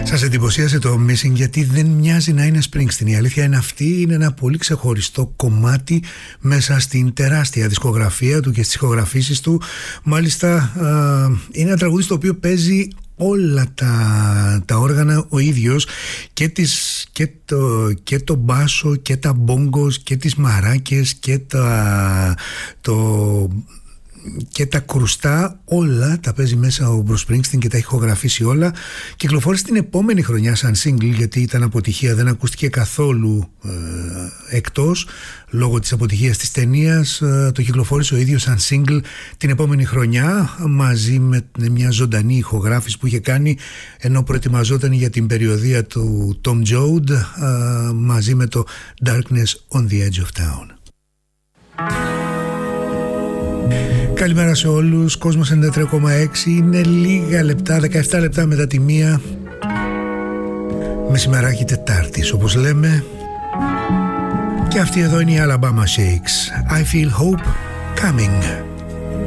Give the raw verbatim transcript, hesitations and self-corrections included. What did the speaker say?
Σας εντυπωσίασε το Missing? Γιατί δεν μοιάζει να είναι Springsteen. Η αλήθεια είναι αυτή, είναι ένα πολύ ξεχωριστό κομμάτι μέσα στην τεράστια δισκογραφία του και στις ηχογραφήσεις του. Μάλιστα είναι ένα τραγούδι στο οποίο παίζει όλα τα, τα όργανα ο ίδιος, και, τις, και, το, και το μπάσο και τα μπόγκος και τις μαράκες και τα, το, και τα κρουστά, όλα τα παίζει μέσα ο Bruce Springsteen και τα έχει ηχογραφήσει όλα. Κυκλοφόρησε την επόμενη χρονιά σαν single, γιατί ήταν αποτυχία, δεν ακούστηκε καθόλου ε, εκτός λόγω της αποτυχίας της ταινίας. Ε, το κυκλοφόρησε ο ίδιος σαν single την επόμενη χρονιά, μαζί με μια ζωντανή ηχογράφηση που είχε κάνει ενώ προετοιμαζόταν για την περιοδεία του Tom Joad, ε, μαζί με το Darkness on the Edge of Town. Καλημέρα σε όλους, Κόσμος ενενήντα τρία κόμμα έξι, είναι λίγα λεπτά, δεκαεπτά λεπτά μετά τη μία, μεσημεράκι Τετάρτης όπως λέμε, και αυτή εδώ είναι η Alabama Shakes. I feel hope coming.